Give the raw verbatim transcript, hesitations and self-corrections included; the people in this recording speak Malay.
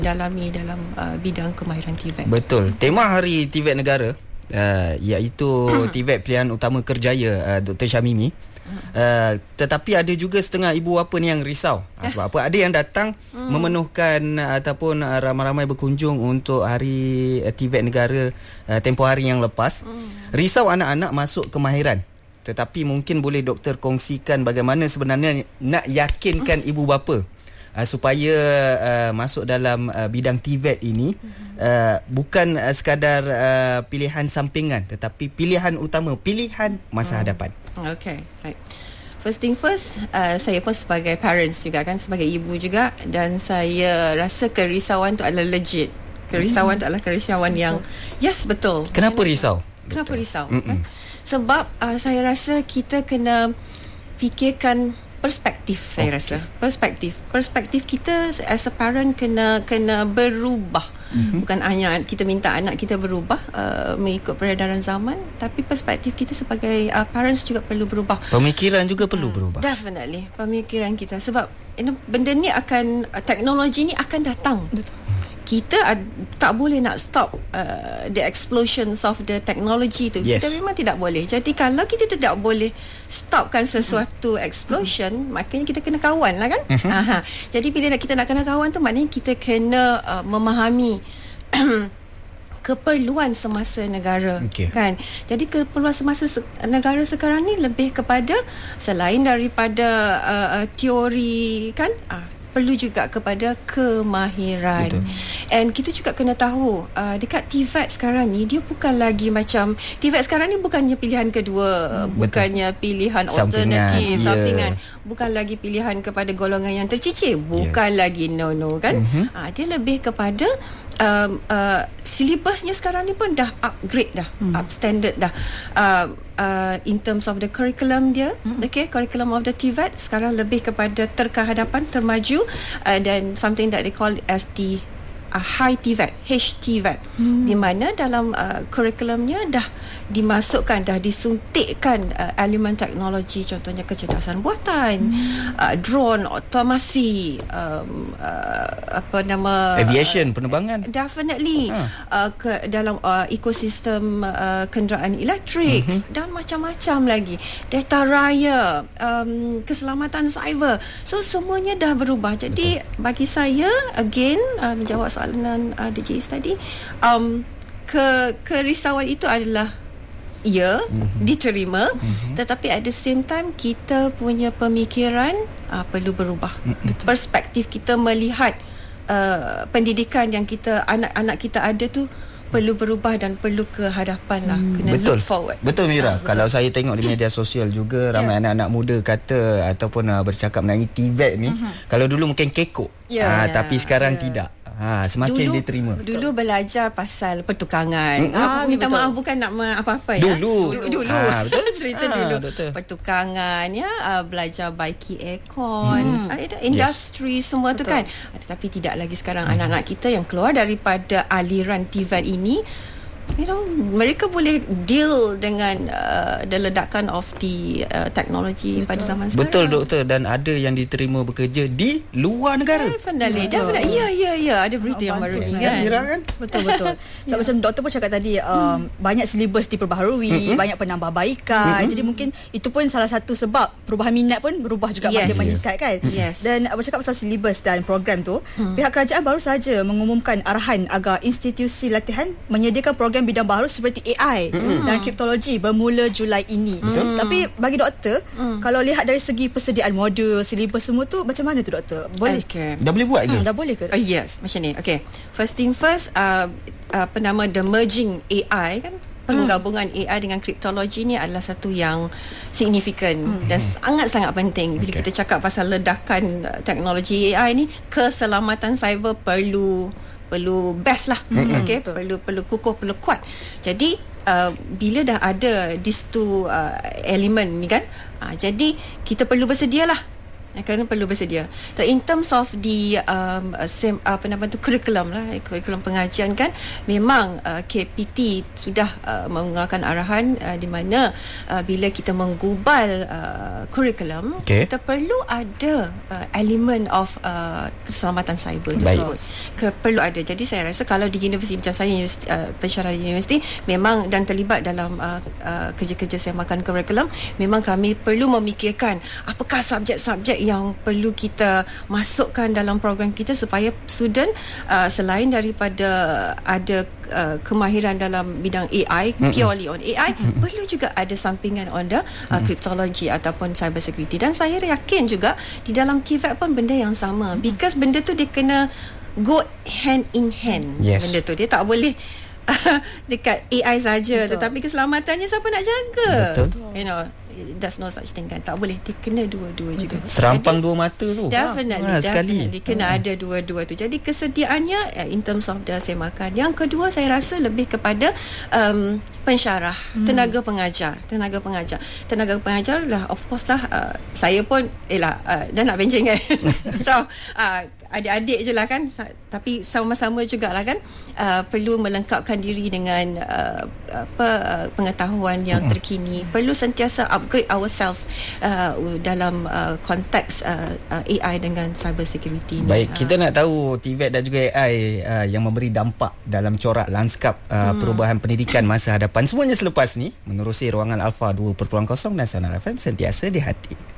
dalami dalam uh, bidang kemahiran T V E T. Betul. Tema Hari T V E T Negara uh, iaitu T V E T Pilihan Utama Kerjaya uh, Doktor Syamimi. Uh, tetapi ada juga setengah ibu bapa ni yang risau. uh, Sebab apa? Ada yang datang hmm. memenuhkan uh, ataupun uh, ramai-ramai berkunjung untuk Hari uh, T V E T Negara uh, tempoh hari yang lepas. hmm. Risau anak-anak masuk kemahiran. Tetapi mungkin boleh doktor kongsikan bagaimana sebenarnya nak yakinkan ibu bapa Uh, supaya uh, masuk dalam uh, bidang T V E T ini uh, bukan uh, sekadar uh, pilihan sampingan, tetapi pilihan utama, pilihan masa hmm. hadapan. Okay, right. First thing first, uh, saya pun sebagai parents juga kan, sebagai ibu juga, dan saya rasa kerisauan tu adalah legit. Kerisauan hmm. tu adalah kerisauan betul. yang yes, betul. Kenapa risau? Kenapa betul. risau? Kan? Sebab uh, saya rasa kita kena fikirkan perspektif. Saya okay. rasa perspektif perspektif kita as a parent kena kena berubah. Mm-hmm. Bukan hanya kita minta anak kita berubah uh, mengikut peredaran zaman, tapi perspektif kita sebagai uh, parents juga perlu berubah. Pemikiran juga perlu hmm. berubah. Definitely pemikiran kita, sebab you know, benda ni akan uh, teknologi ni akan datang. Betul. Kita ad, tak boleh nak stop uh, the explosions of the technology tu. Yes. Kita memang tidak boleh. Jadi kalau kita tidak boleh stopkan sesuatu mm-hmm. explosion, mm-hmm. maknanya kita kena kawan lah kan. Mm-hmm. Aha. Jadi bila kita nak kena kawan tu, maknanya kita kena uh, memahami keperluan semasa negara. Okay. Kan. Jadi keperluan semasa se- negara sekarang ni lebih kepada selain daripada uh, uh, teori kan. Ah. Perlu juga kepada kemahiran. Betul. And kita juga kena tahu uh, dekat T V E T sekarang ni, dia bukan lagi macam T V E T sekarang ni bukannya pilihan kedua. Betul. Bukannya pilihan alternatif, yeah. sampingan. Bukan lagi pilihan kepada golongan yang tercicir. Bukan yeah. lagi no-no kan. Mm-hmm. uh, Dia lebih kepada um, uh, silibusnya sekarang ni pun dah upgrade dah, mm. up standard dah. uh, Uh, in terms of the curriculum dia, mm-hmm. okay, curriculum of the T V E T sekarang lebih kepada terkehadapan, termaju, uh, dan something that they call as the uh, high T V E T, H T V E T, mm. di mana dalam uh, curriculumnya dah dimasukkan, dah disuntikkan uh, elemen teknologi, contohnya kecerdasan buatan, mm. uh, drone, otomasi, um, uh, apa nama, aviation, uh, penerbangan, definitely huh. uh, ke dalam uh, ekosistem uh, kenderaan elektrik, mm-hmm. dan macam-macam lagi, data raya, um, keselamatan cyber. So semuanya dah berubah. Jadi betul. Bagi saya, again, uh, menjawab soalan uh, D J Is tadi, um, ke kerisauan itu adalah ya, mm-hmm. diterima, mm-hmm. tetapi at the same time kita punya pemikiran uh, perlu berubah. Mm-hmm. Perspektif kita melihat uh, pendidikan yang kita, anak-anak kita ada tu perlu berubah dan perlu ke hadapan lah. Hmm. Kena betul. look forward. Betul Mira. Ha, kalau saya tengok di media sosial juga, ramai yeah. anak-anak muda kata ataupun uh, bercakap mengenai T V E T ni, uh-huh. kalau dulu mungkin kekok, yeah. uh, yeah. tapi sekarang yeah. tidak. Ha, semakin dulu, diterima. Dulu belajar pasal pertukangan. Mm, ah, minta betul. maaf bukan nak apa-apa ya. Dulu. Dulu. dulu. Ha, betul. Cerita ha, dulu. Betul. Pertukangan ya, uh, belajar baiki aircon, hmm. uh, industri yes. semua betul. tu kan. Uh, tetapi tidak lagi sekarang hmm. anak-anak kita yang keluar daripada aliran T V E T ini, you know, mereka boleh deal dengan uh, the ledakan of the uh, teknologi pada zaman sekarang. Betul doktor, dan ada yang diterima bekerja di luar negara. Definitely, definitely. Ya, ya, ya. Ada berita yang baru ni kan. kan? Betul, betul. So, yeah. macam doktor pun cakap tadi, um, hmm. banyak silibus diperbaharui, hmm. banyak penambahbaikan. Hmm. Jadi mungkin itu pun salah satu sebab perubahan minat pun berubah juga, yes. makin meningkat kan. Yes. Dan uh, bercakap pasal silibus dan program tu, hmm. pihak kerajaan baru saja mengumumkan arahan agar institusi latihan menyediakan program bidang baru seperti A I mm. dan kriptologi bermula Julai ini. Betul. Tapi bagi doktor, mm. kalau lihat dari segi persediaan modul, silibus semua tu, macam mana tu doktor? Boleh? Okay. Dah boleh buat ke? Hmm, dah boleh ke? Oh, yes, macam ni. Okay. First thing first, uh, apa nama, the merging A I kan, penggabungan mm. A I dengan kriptologi ni adalah satu yang signifikan mm. dan sangat-sangat penting. Bila okay. kita cakap pasal ledakan teknologi A I ni, keselamatan cyber perlu perlu best lah, mm-hmm. okay, Betul. perlu perlu kukuh, perlu kuat. Jadi uh, bila dah ada these two uh, element ni kan, uh, jadi kita perlu bersedialah kerana perlu bersedia. So, in terms of the um, sem, apa nama tu kurikulum lah, kurikulum pengajian kan, memang uh, K P T sudah uh, mengeluarkan arahan uh, di mana uh, bila kita menggubal uh, kurikulum, okay. kita perlu ada uh, elemen of uh, keselamatan cyber tersebut. Ke, perlu ada. Jadi saya rasa kalau di universiti macam saya, universiti, uh, pensyarah universiti, memang dan terlibat dalam uh, uh, kerja-kerja semakan kurikulum, memang kami perlu memikirkan apakah subjek-subjek yang perlu kita masukkan dalam program kita supaya student uh, selain daripada ada uh, kemahiran dalam bidang A I, mm-hmm. purely on A I, mm-hmm. perlu juga ada sampingan on the uh, cryptology ataupun cyber security. Dan saya yakin juga di dalam T V E T pun benda yang sama, because benda tu dia kena go hand in hand. Yes. Benda tu dia tak boleh dekat A I saja, tetapi keselamatannya siapa nak jaga? Betul. You know, there's no such thing kan. Tak boleh, dia kena dua-dua juga. Serampang jadi, dua mata tu. Definitely, ha, definitely kena hmm. ada dua-dua tu. Jadi kesediaannya uh, in terms of the semakan. Yang kedua saya rasa lebih kepada um, pensyarah, hmm. tenaga pengajar, tenaga pengajar. Tenaga pengajar lah, of course lah, uh, saya pun eh lah uh, dah nak benceng kan. So uh, adik-adik je lah kan, tapi sama-sama jugalah kan, uh, perlu melengkapkan diri dengan uh, apa uh, pengetahuan yang terkini, perlu sentiasa upgrade ourselves uh, dalam uh, konteks uh, uh, A I dengan cyber security. Baik, ni. kita uh. nak tahu T V E T dan juga A I uh, yang memberi dampak dalam corak lanskap uh, hmm. perubahan pendidikan masa hadapan. Semuanya selepas ni menerusi Ruangan Alpha dua kosong kosong Nasional F M, sentiasa di hati.